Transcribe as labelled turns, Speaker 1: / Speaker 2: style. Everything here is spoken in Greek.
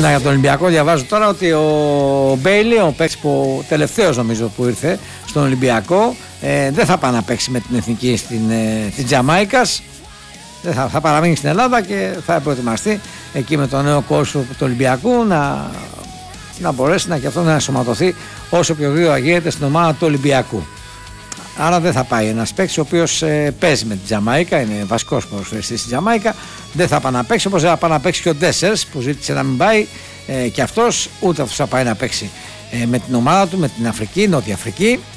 Speaker 1: Μήνα για τον Ολυμπιακό. Διαβάζω τώρα ότι ο Μπέιλι, ο παίκτης που τελευταίος νομίζω που ήρθε στον Ολυμπιακό, δεν θα πάει να παίξει με την εθνική της Τζαμάικας. Θα παραμείνει στην Ελλάδα και θα προετοιμαστεί εκεί με τον νέο κόσμο του Ολυμπιακού να μπορέσει και αυτό να ενσωματωθεί όσο πιο γρήγορα γίνεται στην ομάδα του Ολυμπιακού. Άρα δεν θα πάει ένας παίκτης ο οποίος παίζει με την Τζαμάικα, είναι βασικός ποδοσφαιριστής στην Τζαμάικα, δεν θα πάει να παίξει, όπως δεν θα πάει να παίξει και ο Ντέσσερς που ζήτησε να μην πάει και αυτός, ούτε αυτός θα πάει να παίξει με την ομάδα του, με την Αφρική, Νότια Αφρική.